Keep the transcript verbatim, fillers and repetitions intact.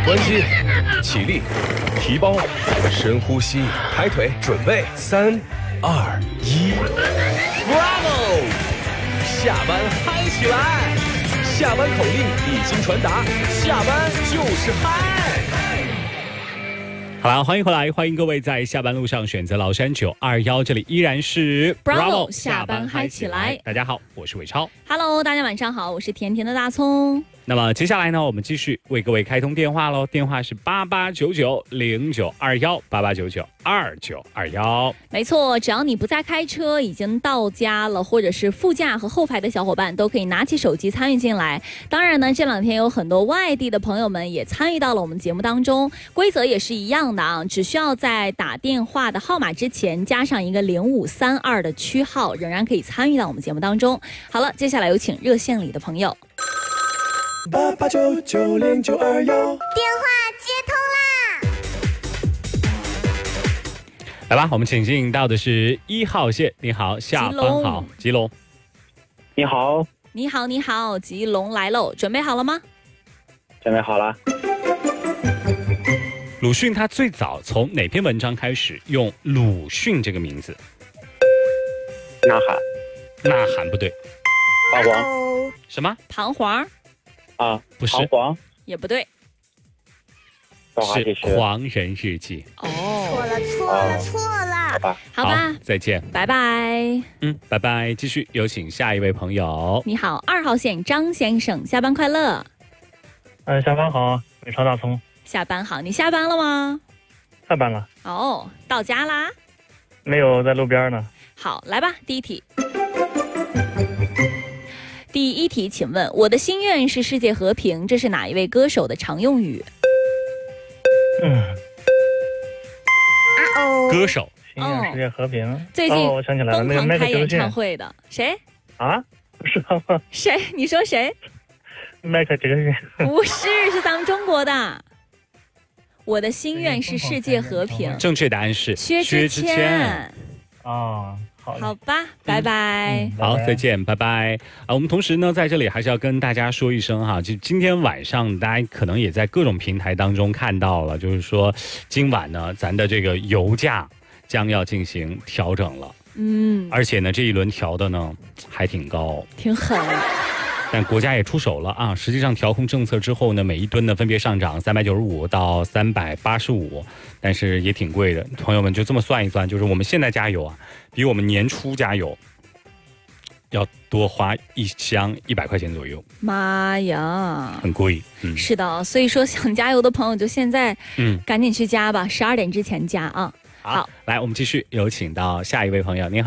关机，起立，提包，深呼吸，抬腿，准备，三、二、一 ，Bravo！ 下班嗨起来！下班口令已经传达，下班就是嗨。 好了，欢迎回来，欢迎各位在下班路上选择崂山九二一，这里依然是 Bravo 下班嗨起来。 大家好，我是伟超。 Hello， 大家晚上好，我是甜甜的大葱。 那么接下来呢，我们继续为各位开通电话喽，电话是八八九九零九二一，八八九九二九二一。 没错，只要你不再开车，已经到家了，或者是副驾和后排的小伙伴都可以拿起手机参与进来。当然呢，这两天有很多外地的朋友们也参与到了我们节目当中，规则也是一样的啊，只需要在打电话的号码之前加上一个零五三二的区号，仍然可以参与到我们节目当中。好了，接下来有请热线里的朋友。 八八九九零九二幺，电话接通啦！来吧，我们请进到的是一号线。你好，下班好，吉隆。 你好， 你好，你好，吉隆来喽，准备好了吗？ 准备好了。 鲁迅他最早从哪篇文章开始用鲁迅这个名字？ 呐喊。 呐喊不对。 彷徨。 什么？ 彷徨。 啊， 不是， 彷徨也不对， 是狂人日记。 哦，错了，错了，错了。 好吧， 好吧， 好，再见， 拜拜。 嗯，拜拜。继续有请下一位朋友。 你好，二号线张先生，下班快乐。 嗯、呃，下班好，伟超大葱。 下班好，你下班了吗？ 下班了。 哦，到家啦？ 没有，在路边呢。 好，来吧，第一题。第一题，请问我的心愿是世界和平，这是哪一位歌手的常用语？ 嗯， 啊哦， 歌手心愿世界和平。 哦、最近哦，我想起来了，那个疯狂开演唱会的谁？ 啊，不是他吗？ 谁？你说谁？ 迈克·杰克逊。 不是，是咱们中国的。我的心愿是世界和平。 正确答案是薛之谦。 哦。 好吧，拜拜、 嗯、好，再见，拜拜啊！我们同时呢，在这里还是要跟大家说一声哈，就今天晚上大家可能也在各种平台当中看到了，就是说今晚呢，咱的这个油价将要进行调整了， 嗯， 而且呢，这一轮调的呢还挺高， 挺狠。 但国家也出手了啊！实际上调控政策之后呢，每一吨呢分别上涨三百九十五到三百八十五，但是也挺贵的。朋友们就这么算一算，就是我们现在加油啊，比我们年初加油要多花一箱一百块钱左右。 妈呀， 很贵。嗯， 是的，所以说想加油的朋友就现在嗯赶紧去加吧，十二点之前加啊。 好，好，来我们继续有请到下一位朋友，您好。